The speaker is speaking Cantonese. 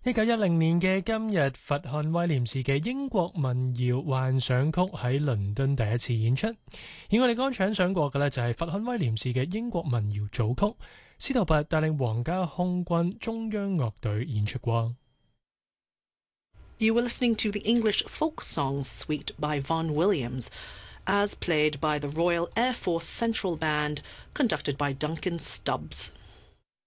1910年嘅今日，佛漢威廉士嘅英國民謠幻想曲喺倫敦第一次演出。而我哋剛才想過嘅呢，就係佛漢威廉士嘅英國民謠組曲，司徒拔帶領皇家空軍中央樂隊演出過。 You were listening to the English folk songs suite by Vaughan Williams, as played by the Royal Air Force Central Band, conducted by Duncan Stubbs.